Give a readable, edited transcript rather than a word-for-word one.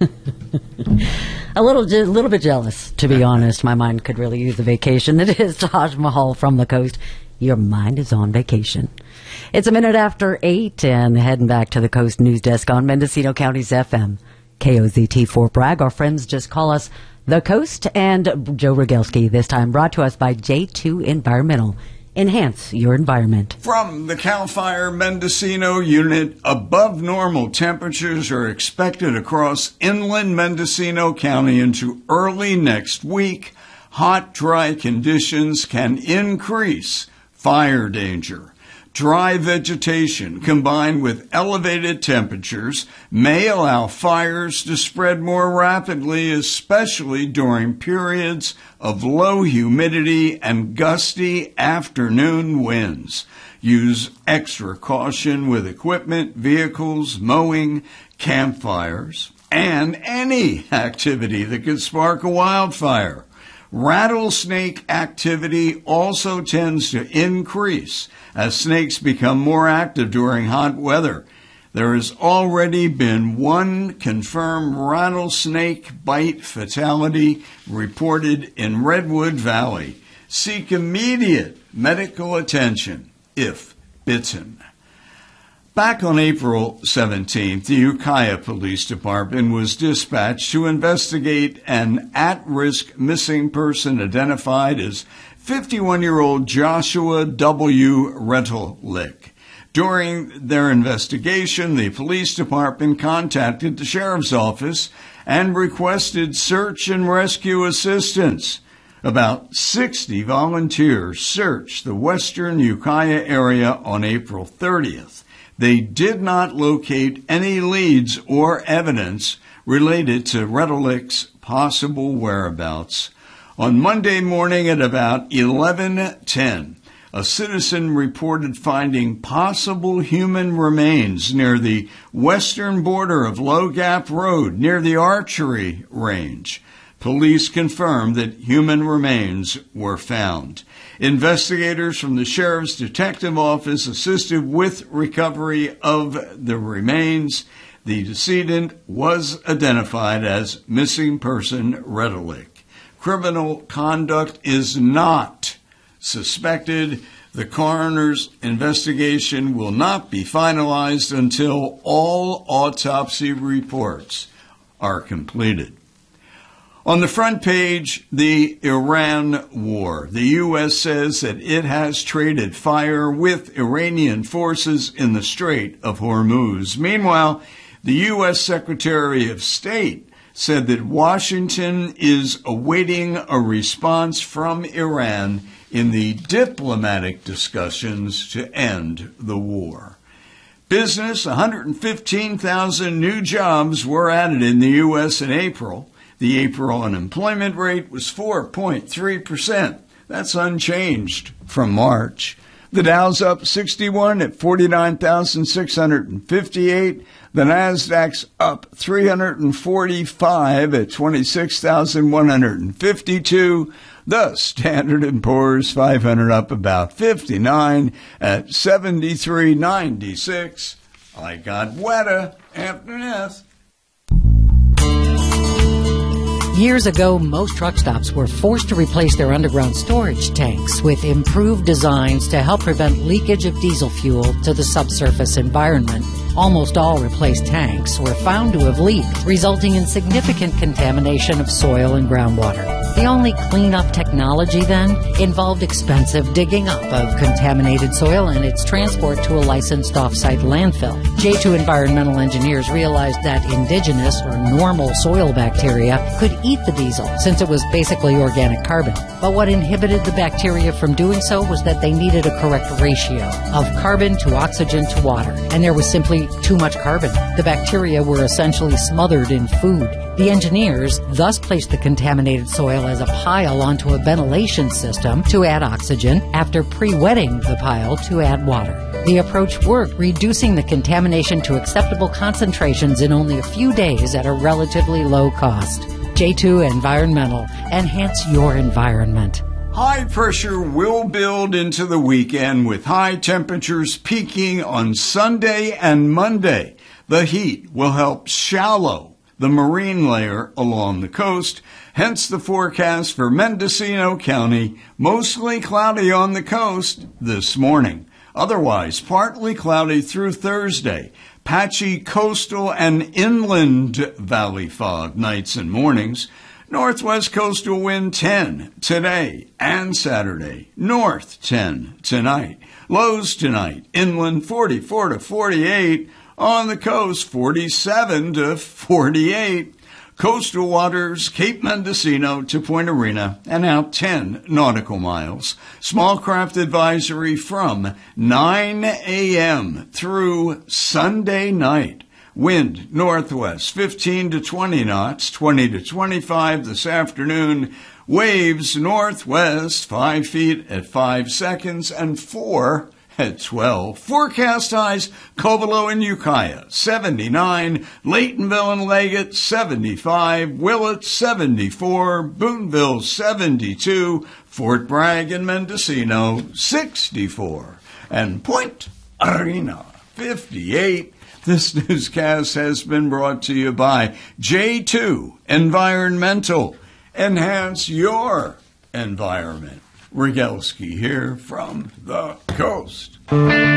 A little bit jealous, to be honest. My mind could really use a vacation. It is Taj Mahal from the coast. Your mind is on vacation. It's a minute after 8 and heading back to the Coast News Desk on Mendocino County's FM. KOZT Fort Bragg. Our friends just call us The Coast and Joe Rogelski. This time brought to us by J2 Environmental. Enhance your environment. From the CAL FIRE Mendocino unit, above normal temperatures are expected across inland Mendocino County into early next week. Hot, dry conditions can increase fire danger. Dry vegetation combined with elevated temperatures may allow fires to spread more rapidly, especially during periods of low humidity and gusty afternoon winds. Use extra caution with equipment, vehicles, mowing, campfires, and any activity that could spark a wildfire. Rattlesnake activity also tends to increase as snakes become more active during hot weather. There has already been one confirmed rattlesnake bite fatality reported in Redwood Valley. Seek immediate medical attention if bitten. Back on April 17th, the Ukiah Police Department was dispatched to investigate an at-risk missing person identified as 51-year-old Joshua W. Rentalick. During their investigation, the police department contacted the sheriff's office and requested search and rescue assistance. About 60 volunteers searched the western Ukiah area on April 30th. They did not locate any leads or evidence related to Rentalick's possible whereabouts. On Monday morning at about 11:10, a citizen reported finding possible human remains near the western border of Low Gap Road near the archery range. Police confirmed that human remains were found. Investigators from the Sheriff's Detective Office assisted with recovery of the remains. The decedent was identified as missing person Rentalick. Criminal conduct is not suspected. The coroner's investigation will not be finalized until all autopsy reports are completed. On the front page, the Iran war. The U.S. says that it has traded fire with Iranian forces in the Strait of Hormuz. Meanwhile, the U.S. Secretary of State said that Washington is awaiting a response from Iran in the diplomatic discussions to end the war. Business, 115,000 new jobs were added in the U.S. in April. The April unemployment rate was 4.3%. That's unchanged from March. The Dow's up 61 at 49,658. The Nasdaq's up 345 at 26,152. The Standard & Poor's 500 up about 59 at 73.96. I got wetter after this. Years ago, most truck stops were forced to replace their underground storage tanks with improved designs to help prevent leakage of diesel fuel to the subsurface environment. Almost all replaced tanks were found to have leaked, resulting in significant contamination of soil and groundwater. The only cleanup technology then involved expensive digging up of contaminated soil and its transport to a licensed off-site landfill. J2 environmental engineers realized that indigenous or normal soil bacteria could eat the diesel since it was basically organic carbon. But what inhibited the bacteria from doing so was that they needed a correct ratio of carbon to oxygen to water, and there was simply too much carbon. The bacteria were essentially smothered in food. The engineers thus placed the contaminated soil as a pile onto a ventilation system to add oxygen after pre-wetting the pile to add water. The approach worked, reducing the contamination to acceptable concentrations in only a few days at a relatively low cost. J2 Environmental. Enhance your environment. High pressure will build into the weekend with high temperatures peaking on Sunday and Monday. The heat will help shallow the marine layer along the coast. Hence the forecast for Mendocino County, mostly cloudy on the coast this morning. Otherwise, partly cloudy through Thursday. Patchy coastal and inland valley fog nights and mornings. Northwest coastal wind 10 today and Saturday. North 10 tonight. Lows tonight. Inland 44 to 48. On the coast 47 to 48. Coastal waters, Cape Mendocino to Point Arena, and out 10 nautical miles. Small craft advisory from 9 a.m. through Sunday night. Wind northwest 15 to 20 knots, 20 to 25 this afternoon. Waves northwest 5 feet at 5 seconds and 4 at 12. Forecast highs, Covelo and Ukiah, 79. Laytonville and Leggett, 75. Willett, 74. Boonville, 72. Fort Bragg and Mendocino, 64. And Point Arena, 58. This newscast has been brought to you by J2 Environmental. Enhance your environment. Rogalski here from the coast.